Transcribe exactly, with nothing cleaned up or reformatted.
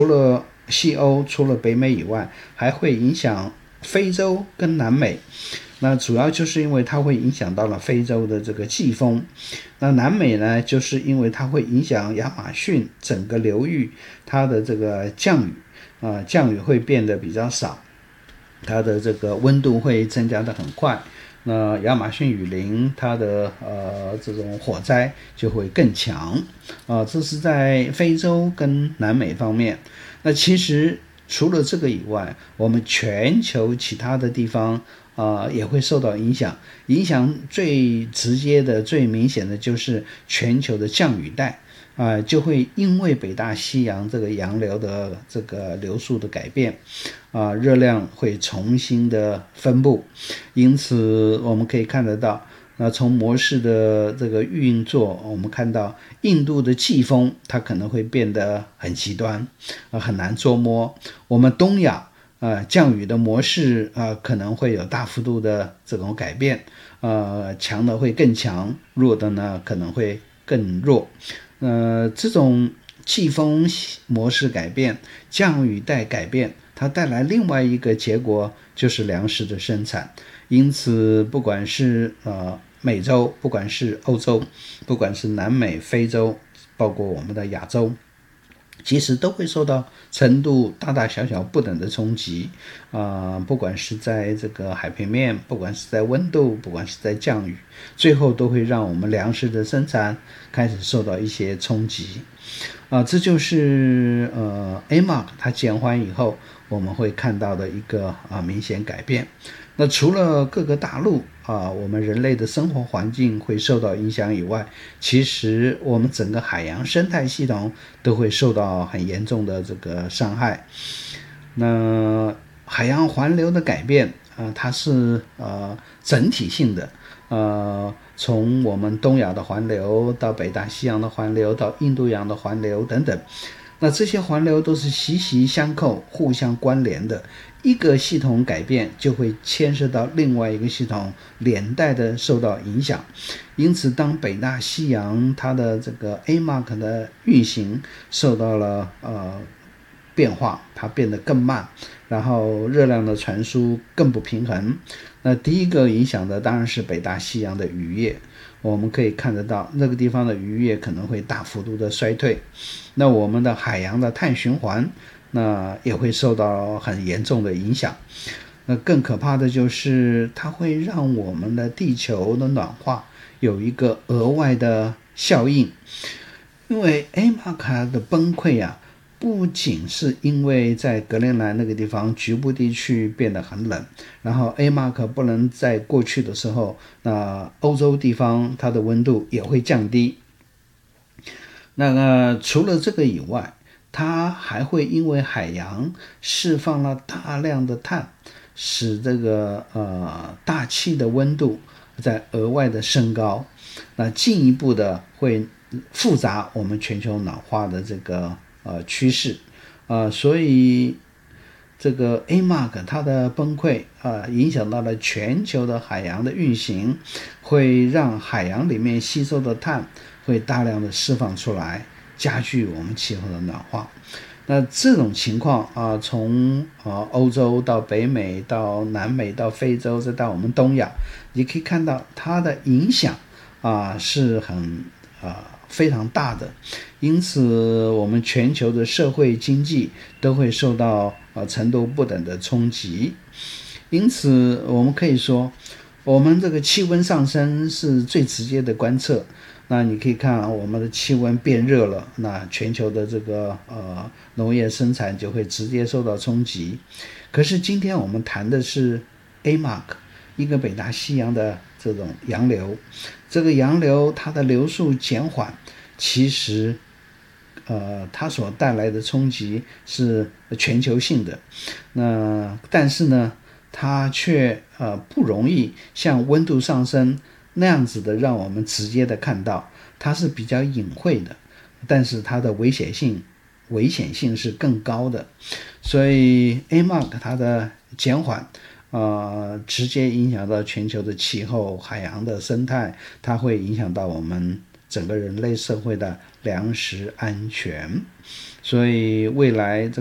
西欧除了北美以外，还会影响非洲跟南美。那主要就是因为它会影响到了非洲的这个季风，那南美呢，就是因为它会影响亚马逊整个流域它的这个降雨啊、呃，降雨会变得比较少，它的这个温度会增加的很快。那亚马逊雨林它的呃这种火灾就会更强啊、呃，这是在非洲跟南美方面。那其实除了这个以外，我们全球其他的地方啊、呃、也会受到影响。影响最直接的、最明显的就是全球的降雨带啊、呃，就会因为北大西洋这个洋流的这个流速的改变啊、呃，热量会重新的分布。因此我们可以看得到，那从模式的这个运作，我们看到印度的季风它可能会变得很极端，呃、很难捉摸。我们东亚呃降雨的模式呃可能会有大幅度的这种改变，呃强的会更强，弱的呢可能会更弱。呃这种季风模式改变，降雨带改变，它带来另外一个结果就是粮食的生产。因此不管是呃美洲，不管是欧洲，不管是南美、非洲，包括我们的亚洲，其实都会受到程度大大小小不等的冲击啊、呃，不管是在这个海平面，不管是在温度，不管是在降雨，最后都会让我们粮食的生产开始受到一些冲击啊、呃，这就是呃 A M A C 它减缓以后我们会看到的一个啊、呃、明显改变。那除了各个大陆啊，我们人类的生活环境会受到影响以外，其实我们整个海洋生态系统都会受到很严重的这个伤害。那海洋环流的改变啊、呃，它是呃整体性的，呃，从我们东亚的环流到北大西洋的环流到印度洋的环流等等，那这些环流都是息息相扣、互相关联的。一个系统改变就会牵涉到另外一个系统，连带的受到影响。因此当北大西洋它的这个 A M A C 的运行受到了呃变化，它变得更慢，然后热量的传输更不平衡。那第一个影响的当然是北大西洋的渔业，我们可以看得到那个地方的渔业可能会大幅度的衰退。那我们的海洋的碳循环那也会受到很严重的影响。那更可怕的就是它会让我们的地球的暖化有一个额外的效应。因为 A M A C 的崩溃啊，不仅是因为在格陵兰那个地方局部地区变得很冷，然后 A M A C 不能在过去的时候，那欧洲地方它的温度也会降低。那个除了这个以外，它还会因为海洋释放了大量的碳，使这个呃大气的温度在额外的升高，那进一步的会复杂我们全球暖化的这个呃趋势，呃，所以这个 A M A C 它的崩溃啊、呃，影响到了全球的海洋的运行，会让海洋里面吸收的碳会大量的释放出来，加剧我们气候的暖化。那这种情况啊，从啊欧洲到北美到南美到非洲再到我们东亚，你可以看到它的影响啊是很啊非常大的。因此我们全球的社会经济都会受到啊程度不等的冲击。因此我们可以说，我们这个气温上升是最直接的观测。那你可以看、啊、我们的气温变热了，那全球的这个呃农业生产就会直接受到冲击。可是今天我们谈的是 A M A C， 一个北大西洋的这种洋流，这个洋流它的流速减缓，其实呃它所带来的冲击是全球性的。那但是呢，它却呃不容易像温度上升那样子的让我们直接的看到，它是比较隐晦的，但是它的危险性危险性是更高的。所以 A M A C 它的减缓呃，直接影响到全球的气候、海洋的生态，它会影响到我们整个人类社会的粮食安全。 所以未来这